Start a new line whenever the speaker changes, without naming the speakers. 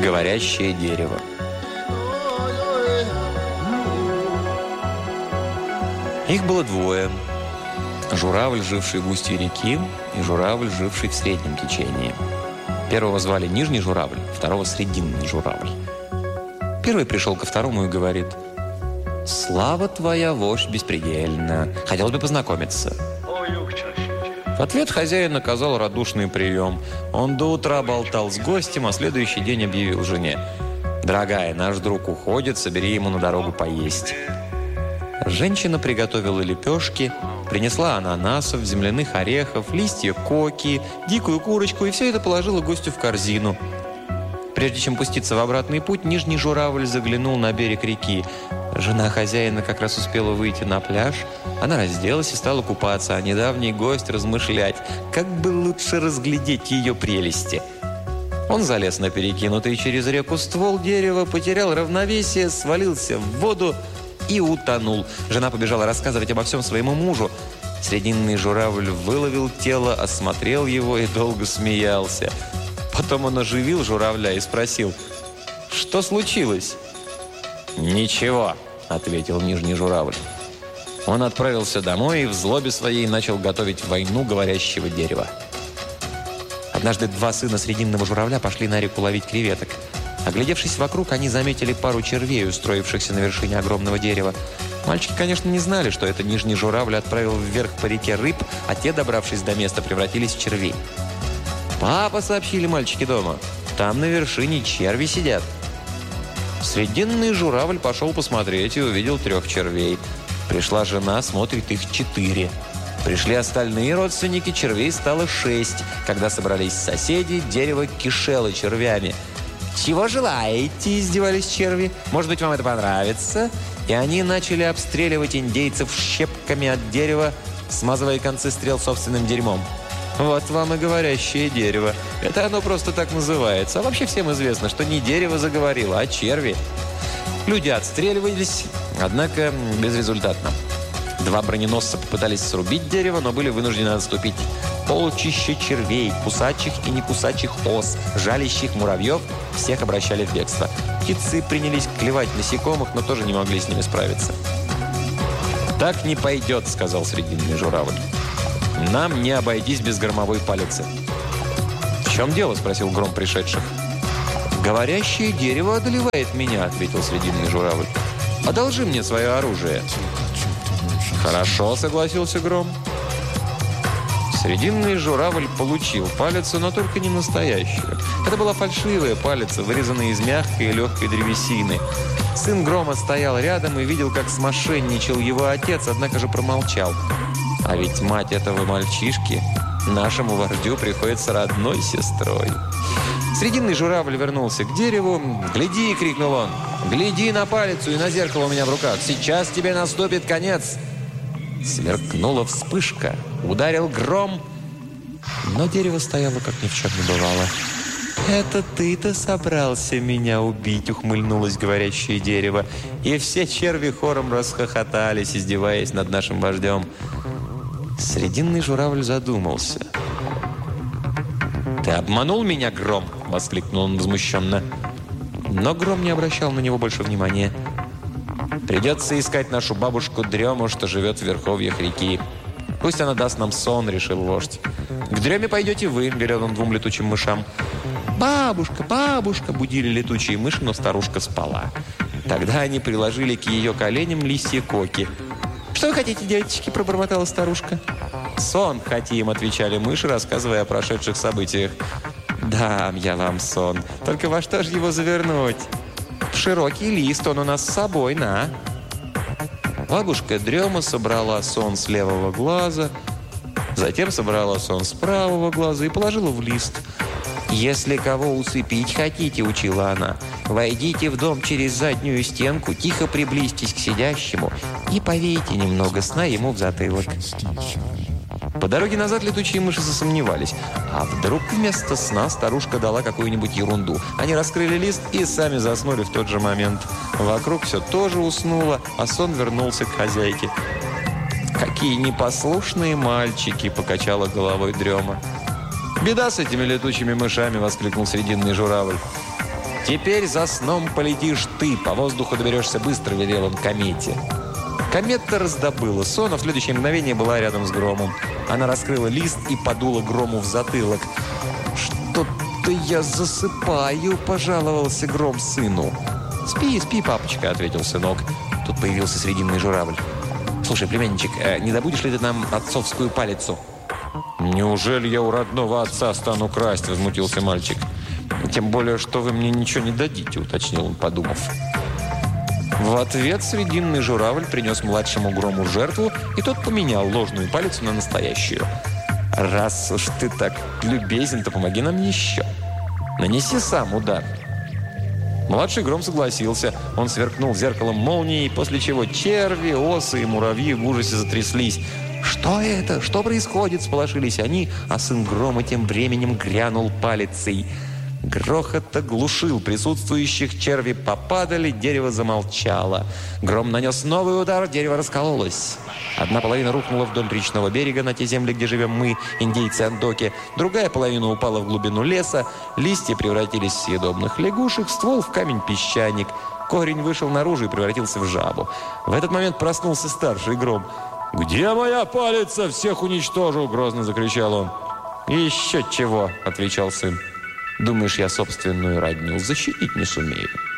Говорящее дерево. Их было двое. Журавль, живший в устье реки, и журавль, живший в среднем течении. Первого звали Нижний журавль, второго Срединный журавль. Первый пришел ко второму и говорит: «Слава твоя, вождь беспредельна. Хотелось бы познакомиться». В ответ хозяин оказал радушный прием. Он до утра болтал с гостем, а следующий день объявил жене: «Дорогая, наш друг уходит, собери ему на дорогу поесть». Женщина приготовила лепешки, принесла ананасов, земляных орехов, листья коки, дикую курочку, и все это положила гостю в корзину. Прежде чем пуститься в обратный путь, Нижний журавль заглянул на берег реки. Жена хозяина как раз успела выйти на пляж. Она разделась и стала купаться, а недавний гость размышлять, как бы лучше разглядеть ее прелести. Он залез на перекинутый через реку ствол дерева, потерял равновесие, свалился в воду и утонул. Жена побежала рассказывать обо всем своему мужу. Срединный журавль выловил тело, осмотрел его и долго смеялся. Потом он оживил журавля и спросил: «Что случилось?» «Ничего», — ответил Нижний журавль. Он отправился домой и в злобе своей начал готовить войну говорящего дерева. Однажды два сына Срединного журавля пошли на реку ловить креветок. Оглядевшись вокруг, они заметили пару червей, устроившихся на вершине огромного дерева. Мальчики, конечно, не знали, что это Нижний журавль отправил вверх по реке рыб, а те, добравшись до места, превратились в червей. «Папа», — сообщили мальчики дома, — «там на вершине черви сидят». Срединный журавль пошел посмотреть и увидел 3 червей. Пришла жена, смотрит, их 4. Пришли остальные родственники, червей стало 6. Когда собрались соседи, дерево кишело червями. «Чего желаете?» – издевались черви. «Может быть, вам это понравится?» И они начали обстреливать индейцев щепками от дерева, смазывая концы стрел собственным дерьмом. Вот вам и говорящее дерево. Это оно просто так называется. А вообще всем известно, что не дерево заговорило, а черви. Люди отстреливались, однако безрезультатно. 2 броненосца попытались срубить дерево, но были вынуждены отступить. Полчища червей, кусачих и не кусачих ос, жалящих муравьев, всех обращали в бегство. Птицы принялись клевать насекомых, но тоже не могли с ними справиться. «Так не пойдет», — сказал Срединный журавль. «Нам не обойтись без громовой палицы». «В чем дело?» – спросил гром пришедших. «Говорящее дерево одолевает меня», – ответил Срединный журавль. «Одолжи мне свое оружие». «Хорошо», – согласился гром. Срединный журавль получил палицу, но только не настоящую. Это была фальшивая палица, вырезанная из мягкой и легкой древесины. Сын грома стоял рядом и видел, как смошенничал его отец, однако же промолчал. А ведь мать этого мальчишки нашему вождю приходится родной сестрой. Срединный журавль вернулся к дереву. «Гляди!» — крикнул он. «Гляди на палицу и на зеркало у меня в руках! Сейчас тебе наступит конец!» Сверкнула вспышка. Ударил гром. Но дерево стояло, как ни в чем не бывало. «Это ты-то собрался меня убить!» — ухмыльнулось говорящее дерево. И все черви хором расхохотались, издеваясь над нашим вождем. Срединный журавль задумался. «Ты обманул меня, гром!» — воскликнул он возмущенно. Но гром не обращал на него больше внимания. «Придется искать нашу бабушку Дрему, что живет в верховьях реки. Пусть она даст нам сон», — решил вождь. «К Дреме пойдете вы», — говорил он 2 летучим мышам. «Бабушка, бабушка!» — будили летучие мыши, но старушка спала. Тогда они приложили к ее коленям листья коки. «Что вы хотите, девочки?» – пробормотала старушка. «Сон хотим», – отвечали мыши, рассказывая о прошедших событиях. «Дам я вам сон. Только во что же его завернуть?» «В широкий лист, он у нас с собой, на». Бабушка Дрема собрала сон с левого глаза, затем собрала сон с правого глаза и положила в лист. «Если кого усыпить хотите, — учила она, — войдите в дом через заднюю стенку, тихо приблизьтесь к сидящему и повейте немного сна ему в затылок». По дороге назад летучие мыши засомневались. А вдруг вместо сна старушка дала какую-нибудь ерунду? Они раскрыли лист и сами заснули в тот же момент. Вокруг все тоже уснуло, а сон вернулся к хозяйке. «Какие непослушные мальчики!» – покачала головой Дрема. «Беда с этими летучими мышами!» – воскликнул Срединный журавль. «Теперь за сном полетишь ты, по воздуху доберешься быстро», — велел он комете. Комета раздобыла сон, а в следующее мгновение была рядом с Громом. Она раскрыла лист и подула Грому в затылок. «Что-то я засыпаю», — пожаловался Гром сыну. «Спи, спи, папочка», — ответил сынок. Тут появился срединный журавль. «Слушай, племянничек, не добудешь ли ты нам отцовскую палицу?» «Неужели я у родного отца стану красть?» — возмутился мальчик. «Тем более, что вы мне ничего не дадите», — уточнил он, подумав. В ответ срединный журавль принес младшему Грому жертву, и тот поменял ложную палицу на настоящую. «Раз уж ты так любезен, то помоги нам еще. Нанеси сам удар». Младший Гром согласился. Он сверкнул зеркалом молнией, после чего черви, осы и муравьи в ужасе затряслись. «Что это? Что происходит?» – сполошились они, а сын Грома тем временем грянул палицей. Грохот оглушил присутствующих, черви попадали, дерево замолчало. Гром нанес новый удар, дерево раскололось. Одна половина рухнула вдоль речного берега на те земли, где живем мы, индейцы-андоки. Другая половина упала в глубину леса. Листья превратились в съедобных лягушек, ствол в камень-песчаник. Корень вышел наружу и превратился в жабу. В этот момент проснулся старший Гром. «Где моя палица? Всех уничтожу!» – грозно закричал он. «Еще чего!» – отвечал сын. «Думаешь, я собственную родню защитить не сумею?»